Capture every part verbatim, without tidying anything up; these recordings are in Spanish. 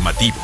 informativo.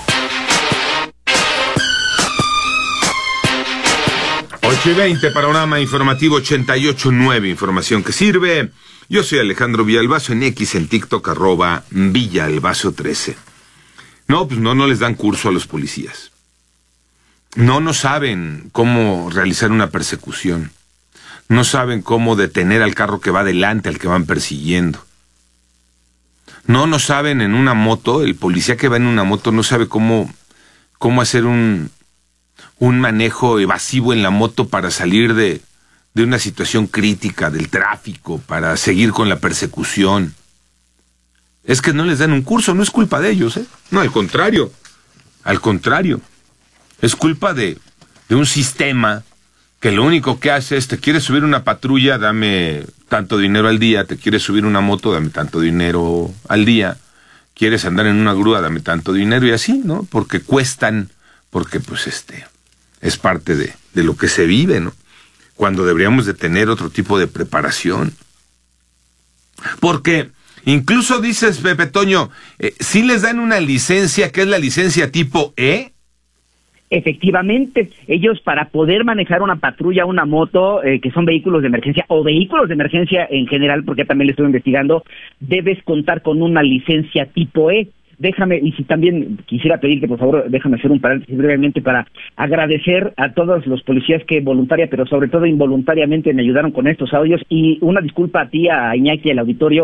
ocho y veinte, panorama informativo ochenta y ocho punto nueve, información que sirve. Yo soy Alejandro Villalbazo, en X, en TikTok, arroba Villalbazo trece. No, pues no, no les dan curso a los policías. No, no saben cómo realizar una persecución. No saben cómo detener al carro que va delante, al que van persiguiendo. No, no saben en una moto, el policía que va en una moto no sabe cómo, cómo hacer un, un manejo evasivo en la moto para salir de, de una situación crítica del tráfico, para seguir con la persecución. Es que no les dan un curso, no es culpa de ellos, ¿eh? No, al contrario, al contrario. Es culpa de, de un sistema que lo único que hace es, te quieres subir una patrulla, dame tanto dinero al día, te quieres subir una moto, dame tanto dinero al día, quieres andar en una grúa, dame tanto dinero, y así, ¿no? Porque cuestan, porque pues este, es parte de, de lo que se vive, ¿no? Cuando deberíamos de tener otro tipo de preparación. Porque incluso dices, Pepe Toño, eh, ¿sí les dan una licencia que es la licencia tipo E? Efectivamente, ellos para poder manejar una patrulla, una moto, eh, que son vehículos de emergencia o vehículos de emergencia en general, porque también le estoy investigando, debes contar con una licencia tipo E. Déjame, y si también quisiera pedirte, por favor, déjame hacer un paréntesis brevemente para agradecer a todos los policías que voluntaria, pero sobre todo involuntariamente me ayudaron con estos audios, y una disculpa a ti, a Iñaki, al auditorio,